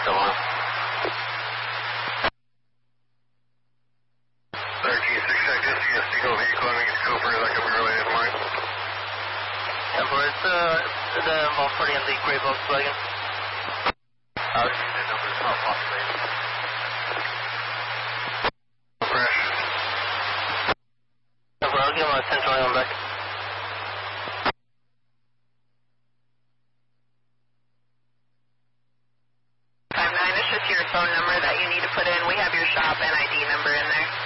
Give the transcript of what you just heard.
Come on. 13-6 seconds, yes, Eagle vehicle, I think it's Cooper, that could be related to mine. Temple, is the Montford in the gray Volkswagen? I'll give you the number, it's not possible. Crash. Temple, I'll give him a central on back. It's just your phone number that you need to put in. We have your shop and ID number in there.